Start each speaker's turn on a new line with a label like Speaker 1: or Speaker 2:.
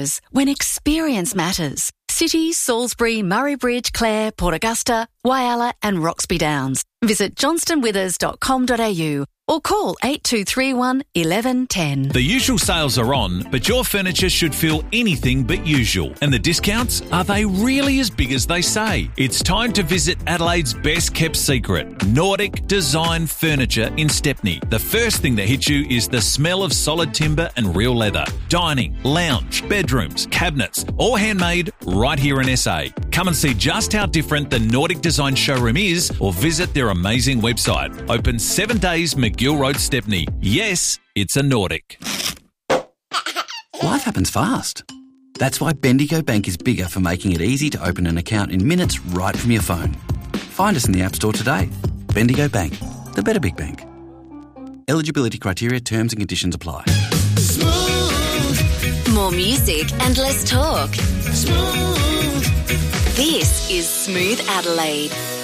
Speaker 1: matters when experience matters. City, Salisbury, Murray Bridge, Clare, Port Augusta, Whyalla and Roxby Downs. Visit johnstonwithers.com.au or call 8231 1110.
Speaker 2: The usual sales are on, but your furniture should feel anything but usual. And the discounts, are they really as big as they say? It's time to visit Adelaide's best kept secret, Nordic Design Furniture in Stepney. The first thing that hits you is the smell of solid timber and real leather. Dining, lounge, bedrooms, cabinets, all handmade right here in SA. Come and see just how different the Nordic Design showroom is or visit their amazing website. Open 7 days, McGill Road, Stepney. Yes, it's a Nordic.
Speaker 3: Life happens fast. That's why Bendigo Bank is bigger for making it easy to open an account in minutes right from your phone. Find us in the App Store today. Bendigo Bank, the better big bank. Eligibility criteria, terms and conditions apply.
Speaker 4: Smooth. More music and less talk. Smooth. This is Smooth Adelaide.